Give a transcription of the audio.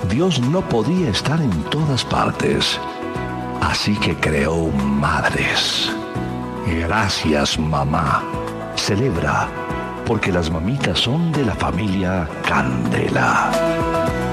Dios no podía estar en todas partes, así que creó madres. Gracias, mamá. Celebra, porque las mamitas son de la familia Candela.